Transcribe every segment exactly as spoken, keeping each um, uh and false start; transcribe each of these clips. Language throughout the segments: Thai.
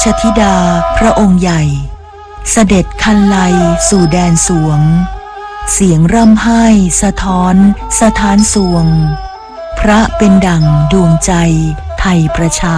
ชธิดาพระองค์ใหญ่เสด็จคันไลสู่แดนสวงเสียงร่ำไห้สะท้อนสถานสวงพระเป็นดั่งดวงใจไทยประชา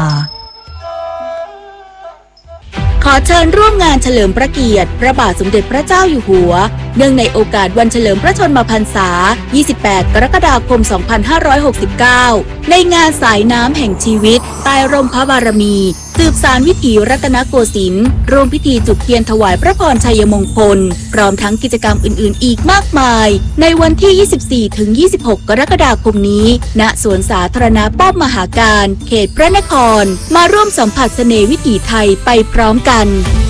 ขอเชิญร่วมงานเฉลิมพระเกียรติพระบาทสมเด็จพระเจ้าอยู่หัวเนื่องในโอกาสวันเฉลิมพระชนมพรรษายี่สิบแปดกรกฎาคมสองพันห้าร้อยหกสิบเก้าในงานสายน้ำแห่งชีวิตใต้ร่มพระบารมีสืบสานวิถีรัตนโกสินทร์ร่วมพิธีจุดเทียนถวายพระพรชัยมงคลพร้อมทั้งกิจกรรมอื่นๆอีกมากมายในวันที่ ยี่สิบสี่ถึงยี่สิบหก กรกฎาคมนี้ณสวนสาธารณะป้อมมหาการเขตพระนครมาร่วมสัมผัสเสน่ห์วิถีไทยไปพร้อมกัน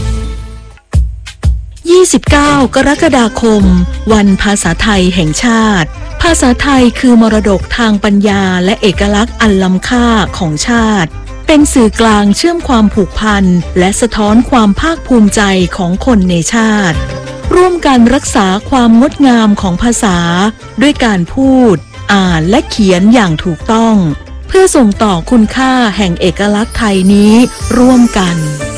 ยี่สิบเก้ากรกฎาคมวันภาษาไทยแห่งชาติภาษาไทยคือมรดกทางปัญญาและเอกลักษณ์อันล้ำค่าของชาติเป็นสื่อกลางเชื่อมความผูกพันและสะท้อนความภาคภูมิใจของคนในชาติร่วมกันรักษาความงดงามของภาษาด้วยการพูดอ่านและเขียนอย่างถูกต้องเพื่อส่งต่อคุณค่าแห่งเอกลักษณ์ไทยนี้ร่วมกัน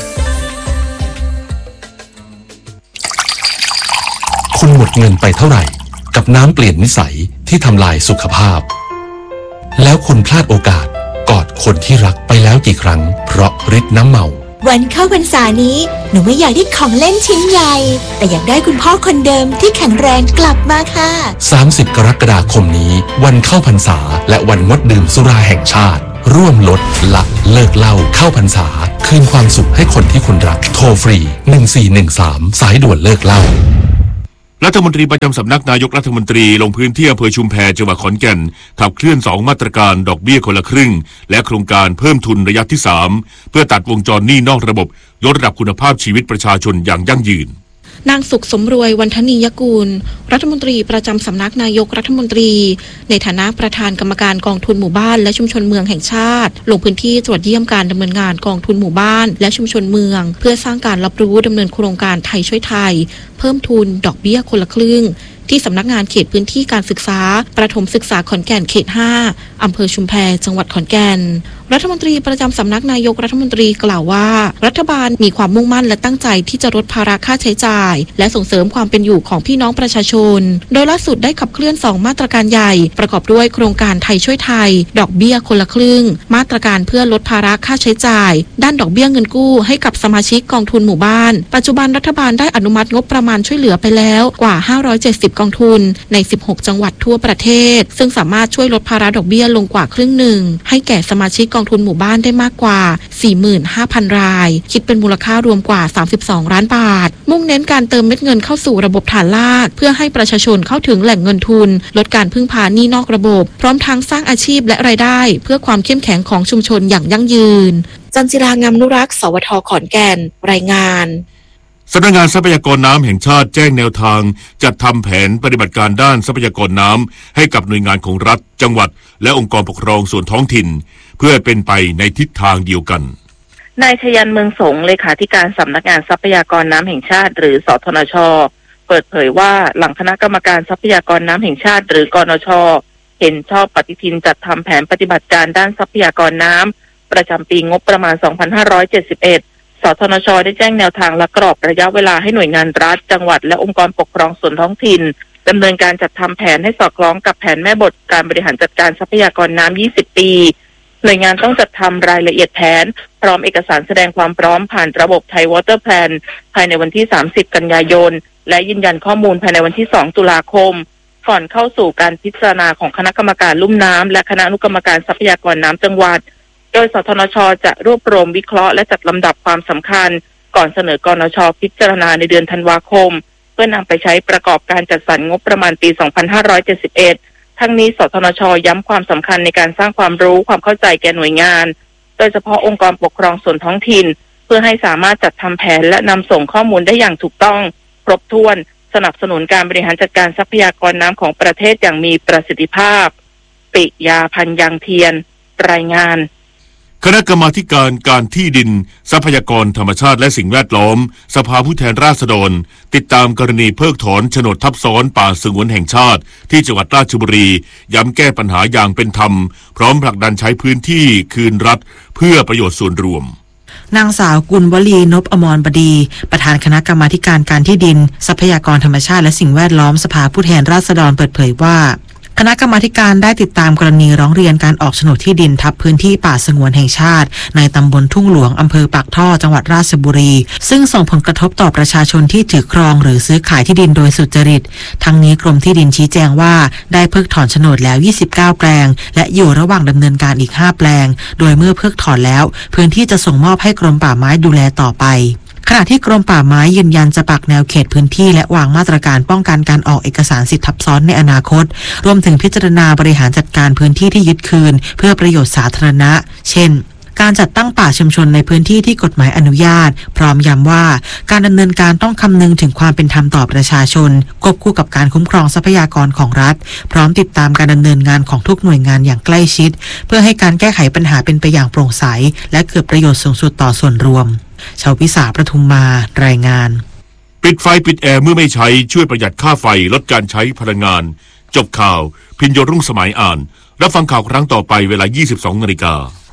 คุณหมดเงินไปเท่าไหร่กับน้ำเปลี่ยนนิสัยที่ทำลายสุขภาพแล้วคุณพลาดโอกาสกอดคนที่รักไปแล้วกี่ครั้งเพราะฤทธิ์น้ำเมาวันเข้าพรรษานี้หนูไม่อยากได้ของเล่นชิ้นใหญ่แต่อยากได้คุณพ่อคนเดิมที่แข็งแรงกลับมาค่ะสามสิบกรกฎาคมนี้วันเข้าพรรษาและวันงดดื่มสุราแห่งชาติร่วมลดละเลิกเหล้าเข้าพรรษาคืนความสุขให้คนที่คุณรักโทรฟรีหนึ่งสี่หนึ่งสามสายด่วนเลิกเหล้ารัฐมนตรีประจำสำนักนายกรัฐมนตรีลงพื้นที่อำเภอชุมแพจังหวัดขอนแก่นขับเคลื่อนสองมาตรการดอกเบี้ยคนละครึ่งและโครงการเพิ่มทุนระยะที่สามเพื่อตัดวงจรหนี้นอกระบบยกระดับคุณภาพชีวิตประชาชนอย่างยั่งยืนนางสุขสมรวยวันธนียกูลรัฐมนตรีประจำสำนักนายกรัฐมนตรีในฐานะประธานกรรมการกองทุนหมู่บ้านและชุมชนเมืองแห่งชาติลงพื้นที่ตรวจเยี่ยมการดำเนินงานกองทุนหมู่บ้านและชุมชนเมืองเพื่อสร้างการรับรู้ดำเนินโครงการไทยช่วยไทยเพิ่มทุนดอกเบี้ยคนละครึ่งที่สำนักงานเขตพื้นที่การศึกษาประถมศึกษาขอนแก่นเขตห้าอำเภอชุมแพจังหวัดขอนแก่นรัฐมนตรีประจำสำนักนายกรัฐมนตรีกล่าวว่ารัฐบาลมีความมุ่งมั่นและตั้งใจที่จะลดภาระค่าใช้จ่ายและส่งเสริมความเป็นอยู่ของพี่น้องประชาชนโดยล่าสุดได้ขับเคลื่อนสองมาตรการใหญ่ประกอบด้วยโครงการไทยช่วยไทยดอกเบี้ยคนละครึ่งมาตรการเพื่อลดภาระค่าใช้จ่ายด้านดอกเบี้ยเงินกู้ให้กับสมาชิกกองทุนหมู่บ้านปัจจุบันรัฐบาลได้อนุมัติงบประมาณช่วยเหลือไปแล้วกว่าห้าร้อยเจ็ดสิบกองทุนในสิบหกจังหวัดทั่วประเทศซึ่งสามารถช่วยลดภาระดอกเบี้ยลงกว่าครึ่งหนึ่งให้แก่สมาชิกกองทุนหมู่บ้านได้มากกว่า สี่หมื่นห้าพัน รายคิดเป็นมูลค่ารวมกว่าสามสิบสองล้านบาทมุ่งเน้นการเติมเม็ดเงินเข้าสู่ระบบฐานรากเพื่อให้ประชาชนเข้าถึงแหล่งเงินทุนลดการพึ่งพาหนี้นอกระบบพร้อมทั้งสร้างอาชีพและรายได้เพื่อความเข้มแข็งของชุมชนอย่างยั่งยืนจันจิรางามนุรักษ์สวทขอนแก่นรายงานสำนักงานทรัพยากรน้ำแห่งชาติแจ้งแนวทางจัดทำแผนปฏิบัติการด้านทรัพยากรน้ำให้กับหน่วยงานของรัฐจังหวัดและองค์กรปกครองส่วนท้องถิ่นเพื่อเป็นไปในทิศทางเดียวกันนายชยันเมืองสงเลขาธิการสำนักงานทรัพยากรน้ำแห่งชาติหรือสทนช.เปิดเผยว่าหลังคณะกรรมการทรัพยากรน้ำแห่งชาติหรือกนช.เห็นชอบปฏิทินจัดทำแผนปฏิบัติการด้านทรัพยากรน้ำประจำปีงบประมาณสองพันห้าร้อยเจ็ดสิบเอ็ดสทนช.ได้แจ้งแนวทางและกรอบระยะเวลาให้หน่วยงานรัฐจังหวัดและองค์กรปกครองส่วนท้องถิ่นดำเนินการจัดทำแผนให้สอดคล้องกับแผนแม่บทการบริหารจัดการทรัพยากรน้ำยี่สิบปีหน่วยงานต้องจัดทำรายละเอียดแผนพร้อมเอกสารแสดงความพร้อมผ่านระบบไทยวอเตอร์แพลนภายในวันที่สามสิบกันยายนและยืนยันข้อมูลภายในวันที่สองตุลาคมก่อนเข้าสู่การพิจารณาของคณะกรรมการลุ่มน้ำและคณะอนุกรรมการทรัพยากรน้ำจังหวัดโดยสทนช.จะรวบรวมวิเคราะห์และจัดลำดับความสำคัญก่อนเสนอกนช.พิจารณาในเดือนธันวาคมเพื่อนำไปใช้ประกอบการจัดสรรงบประมาณปีสองพันห้าร้อยเจ็ดสิบเอ็ดทั้งนี้สทนช.ย้ำความสำคัญในการสร้างความรู้ความเข้าใจแก่หน่วยงานโดยเฉพาะองค์กรปกครองส่วนท้องถิ่นเพื่อให้สามารถจัดทำแผนและนำส่งข้อมูลได้อย่างถูกต้องครบถ้วนสนับสนุนการบริหารจัดการทรัพยากรน้ำของประเทศอย่างมีประสิทธิภาพปิยาพันยังเทียนรายงานคณะกรรมาธิการการที่ดินทรัพยากรธรรมชาติและสิ่งแวดล้อมสภาผู้แทนราษฎรติดตามกรณีเพิกถอนโฉนดทับซ้อนป่าสงวนแห่งชาติที่จังหวัดราชบุรีย้ำแก้ปัญหาอย่างเป็นธรรมพร้อมผลักดันใช้พื้นที่คืนรัฐเพื่อประโยชน์ส่วนรวมนางสาวกุลวลีนพอมรบดีประธานคณะกรรมาการการที่ดินทรัพยากรธรรมชาติและสิ่งแวดล้อมสภาผู้แทนราษฎรเปิดเผยว่าคณะกรรมาการได้ติดตามกรณีร้องเรียนการออกโฉนดที่ดินทับพื้นที่ป่าสงวนแห่งชาติในตำบลทุ่งหลวงอำเภอปากท่อจังหวัดราชบุรีซึ่งส่งผลกระทบต่อประชาชนที่ถือครองหรือซื้อขายที่ดินโดยสุจริตทั้งนี้กรมที่ดินชี้แจงว่าได้เพิกถอนโฉนดแล้วยี่สิบเก้าแปลงและอยู่ระหว่างดำเนินการอีกห้าแปลงโดยเมื่อเพิกถอนแล้วพื้นที่จะส่งมอบให้กรมป่าไม้ดูแลต่อไปขณะที่กรมป่าไม้ยืนยันจะปักแนวเขตพื้นที่และวางมาตรการป้องกันการออกเอกสารสิทธิทับซ้อนในอนาคตรวมถึงพิจารณาบริหารจัดการพื้นที่ที่ยึดคืนเพื่อประโยชน์สาธารณะเช่นการจัดตั้งป่าชุมชนในพื้นที่ที่กฎหมายอนุญาตพร้อมย้ำว่าการดำเนินการต้องคำนึงถึงความเป็นธรรมต่อประชาชนควบคู่กับการคุ้มครองทรัพยากรของรัฐพร้อมติดตามการดำเนินงานของทุกหน่วยงานอย่างใกล้ชิดเพื่อให้การแก้ไขปัญหาเป็นไปอย่างโปร่งใสและเกิดประโยชน์สูงสุดต่อส่วนรวมชาวพิสาประทุมมารายงานปิดไฟปิดแอร์เมื่อไม่ใช้ช่วยประหยัดค่าไฟลดการใช้พลังงานจบข่าวพิญโยรุ่งสมัยอ่านรับฟังข่าวครั้งต่อไปเวลา ยี่สิบสองนาฬิกา